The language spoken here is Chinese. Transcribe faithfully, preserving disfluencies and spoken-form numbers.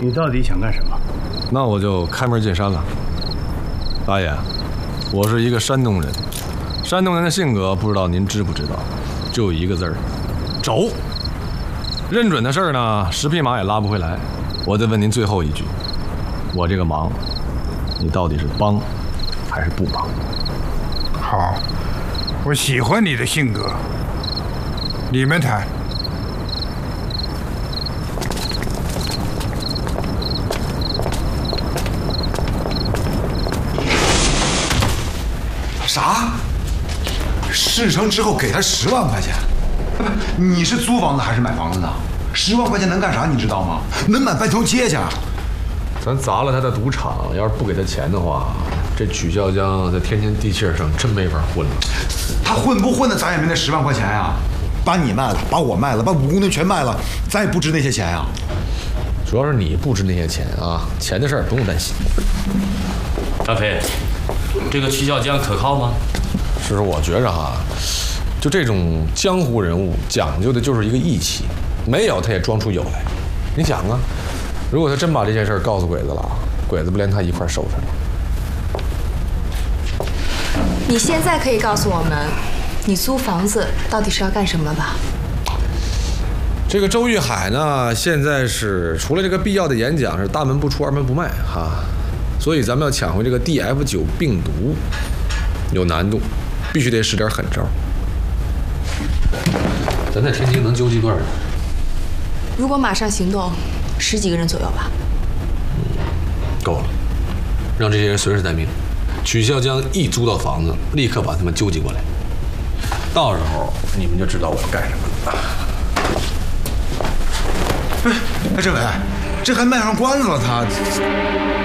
你到底想干什么？ 那我就开门见山了。大爷，我是一个山东人，山东人的性格不知道您知不知道，就一个字儿，轴。认准的事儿呢，十匹马也拉不回来。我再问您最后一句，我这个忙，你到底是帮还是不帮？ 好，我喜欢你的性格。你们谈。 啥？事成之后给他十万块钱？你是租房子还是买房子呢？十万块钱能干啥？你知道吗？能买半条街去。 咱砸了他的赌场，要是不给他钱的话，这曲孝江在天津地气上真没法混了。 他混不混的，咱也没那十万块钱呀。把你卖了，把我卖了，把五姑娘全卖了，咱也不值那些钱呀。 主要是你不值那些钱啊，钱的事儿不用担心。 张飞，这个曲孝江可靠吗？ 是我觉着哈，就这种江湖人物讲究的就是一个义气，没有他也装出有来。你想啊，如果他真把这件事告诉鬼子了，鬼子不连他一块收拾了？ 你现在可以告诉我们，你租房子到底是要干什么了吧？ 这个周玉海呢，现在是除了这个必要的演讲是大门不出二门不迈哈，所以咱们要抢回这个 D F 九 病毒有难度，必须得使点狠招。咱在天津能纠集多少人？ 如果马上行动，十几个人左右吧。 够了，让这些人随时待命。曲孝江一租到房子，立刻把他们纠集过来。到时候你们就知道我要干什么了。 哎，政委，这还卖上关子了，他。